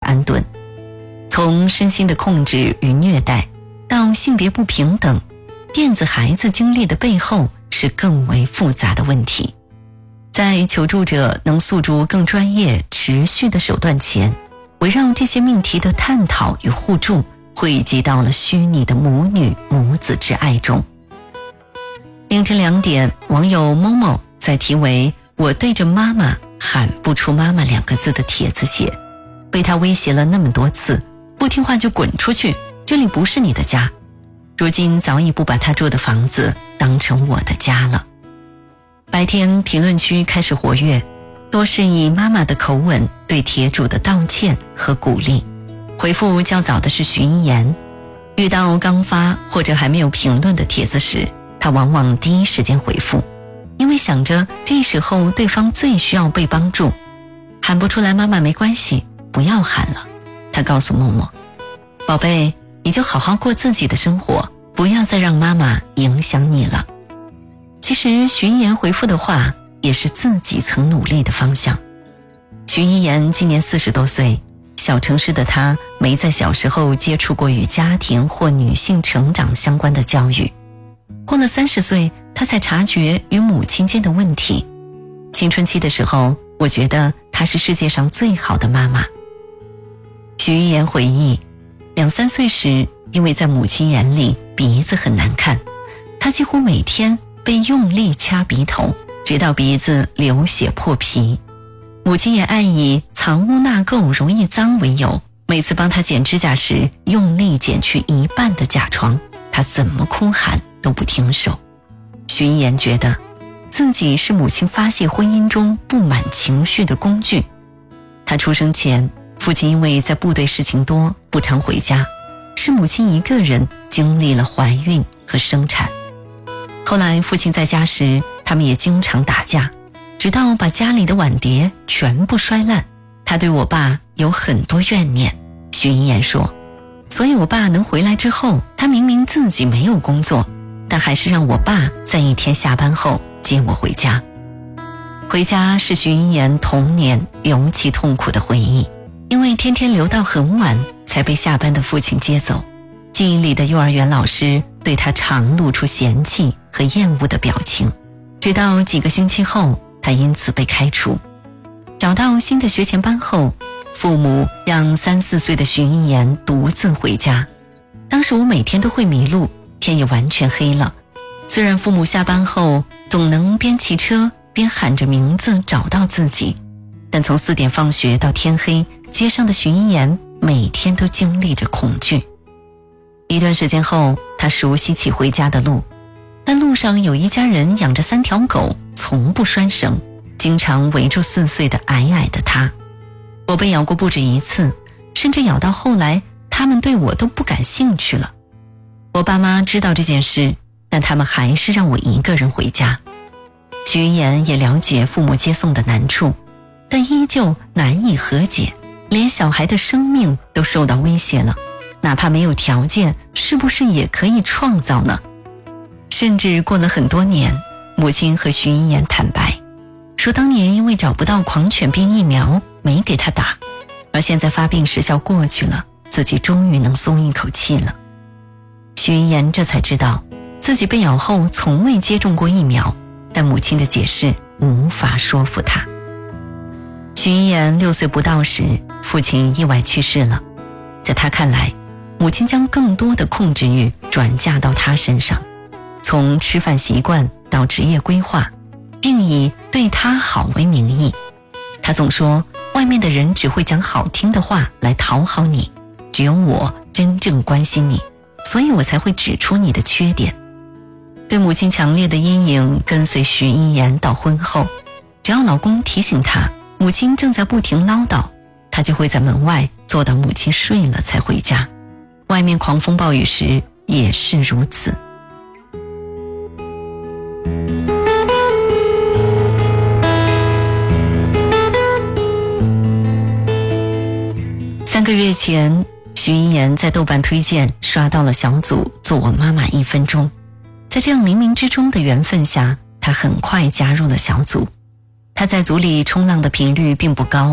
安顿。从身心的控制与虐待到性别不平等，电子孩子经历的背后是更为复杂的问题。在求助者能诉诸更专业持续的手段前，围绕这些命题的探讨与互助汇集到了虚拟的母女母子之爱中。凌晨2点，网友某某在题为我对着妈妈喊不出妈妈2个字的帖子写，被他威胁了那么多次，不听话就滚出去，这里不是你的家。如今早已不把他住的房子当成我的家了。白天评论区开始活跃，多是以妈妈的口吻对帖主的道歉和鼓励。回复较早的是徐一言，遇到刚发或者还没有评论的帖子时，他往往第一时间回复，因为想着这时候对方最需要被帮助。喊不出来妈妈没关系，不要喊了。他告诉默默，宝贝，你就好好过自己的生活，不要再让妈妈影响你了。其实徐一言回复的话也是自己曾努力的方向。徐一言今年40多岁，小城市的他没在小时候接触过与家庭或女性成长相关的教育，过了30岁，他才察觉与母亲间的问题。青春期的时候，我觉得她是世界上最好的妈妈。徐一言回忆，2、3岁时，因为在母亲眼里鼻子很难看，她几乎每天被用力掐鼻头，直到鼻子流血破皮。母亲也爱以藏污纳垢容易脏为由，每次帮她剪指甲时用力剪去一半的甲床，她怎么哭喊都不停手。徐一言觉得自己是母亲发泄婚姻中不满情绪的工具。他出生前，父亲因为在部队事情多，不常回家，是母亲一个人经历了怀孕和生产。后来父亲在家时，他们也经常打架，直到把家里的碗碟全部摔烂。他对我爸有很多怨念，徐一言说，所以我爸能回来之后，他明明自己没有工作，但还是让我爸在一天下班后接我回家。回家是徐一言童年尤其痛苦的回忆，因为天天留到很晚才被下班的父亲接走。记忆里的幼儿园老师对他常露出嫌弃和厌恶的表情，直到几个星期后，他因此被开除。找到新的学前班后，父母让3、4岁的徐一言独自回家。当时我每天都会迷路，天也完全黑了。虽然父母下班后总能边骑车边喊着名字找到自己，但从4点放学到天黑，街上的徐一言每天都经历着恐惧。一段时间后，他熟悉起回家的路，但路上有一家人养着3条狗，从不拴绳，经常围住4岁的矮矮的他。我被咬过不止一次，甚至咬到后来他们对我都不感兴趣了。我爸妈知道这件事，但他们还是让我一个人回家。徐一言也了解父母接送的难处，但依旧难以和解，连小孩的生命都受到威胁了，哪怕没有条件，是不是也可以创造呢？甚至过了很多年，母亲和徐一言坦白，说当年因为找不到狂犬病疫苗，没给他打，而现在发病时效过去了，自己终于能松一口气了。徐一言这才知道，自己被咬后从未接种过疫苗，但母亲的解释无法说服他。徐一言6岁不到时，父亲意外去世了。在他看来，母亲将更多的控制欲转嫁到他身上，从吃饭习惯到职业规划，并以对他好为名义。他总说，外面的人只会讲好听的话来讨好你，只有我真正关心你，所以我才会指出你的缺点。对母亲强烈的阴影跟随徐一言到婚后，只要老公提醒她母亲正在不停唠叨，她就会在门外坐到母亲睡了才回家。外面狂风暴雨时也是如此。3个月前，徐一言在豆瓣推荐刷到了小组做我妈妈1分钟。在这样冥冥之中的缘分下，他很快加入了小组。他在组里冲浪的频率并不高，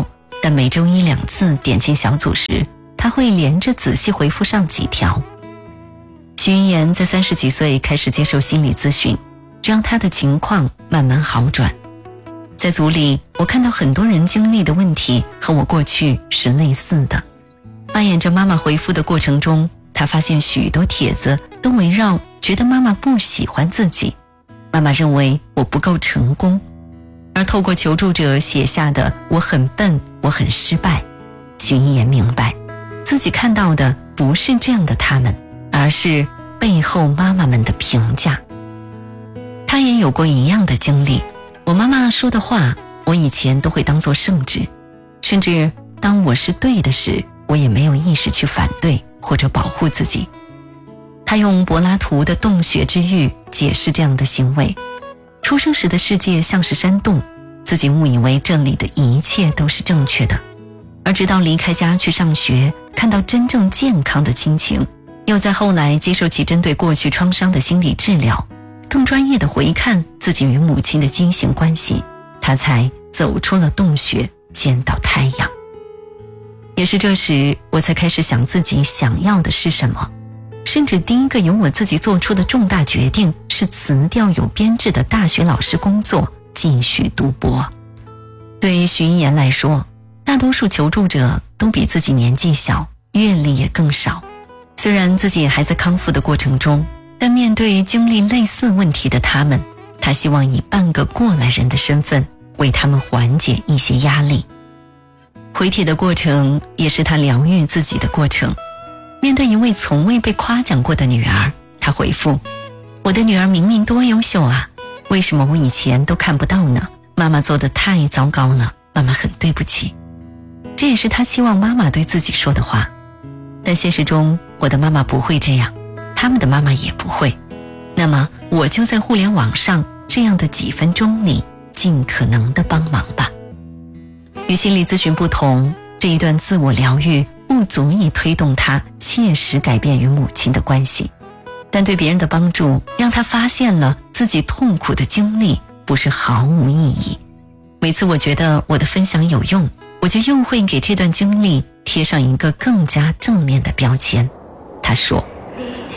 但每周1、2次点进小组时，他会连着仔细回复上几条。徐云言在30几岁开始接受心理咨询，这让他的情况慢慢好转。在组里，我看到很多人经历的问题和我过去是类似的。扮演着妈妈回复的过程中，他发现许多帖子都围绕觉得妈妈不喜欢自己，妈妈认为我不够成功，而透过求助者写下的我很笨，我很失败，徐一言明白自己看到的不是这样的他们，而是背后妈妈们的评价。他也有过一样的经历，我妈妈说的话我以前都会当作圣旨，甚至当我是对的时，我也没有意识去反对或者保护自己。他用柏拉图的洞穴之喻解释这样的行为，出生时的世界像是山洞，自己误以为这里的一切都是正确的，而直到离开家去上学，看到真正健康的亲情，又在后来接受其针对过去创伤的心理治疗，更专业地回看自己与母亲的畸形关系，他才走出了洞穴，见到太阳。也是这时，我才开始想自己想要的是什么，甚至第一个由我自己做出的重大决定是辞掉有编制的大学老师工作，继续读博。对于徐一言来说，大多数求助者都比自己年纪小，阅历也更少。虽然自己也还在康复的过程中，但面对经历类似问题的他们，他希望以半个过来人的身份为他们缓解一些压力。回帖的过程也是他疗愈自己的过程。面对一位从未被夸奖过的女儿，他回复：我的女儿明明多优秀啊，为什么我以前都看不到呢？妈妈做得太糟糕了，妈妈很对不起。这也是他希望妈妈对自己说的话。但现实中，我的妈妈不会这样，他们的妈妈也不会。那么我就在互联网上这样的几分钟里尽可能的帮忙吧。与心理咨询不同，这一段自我疗愈不足以推动他切实改变与母亲的关系，但对别人的帮助让他发现了自己痛苦的经历不是毫无意义。每次我觉得我的分享有用，我就又会给这段经历贴上一个更加正面的标签。他说，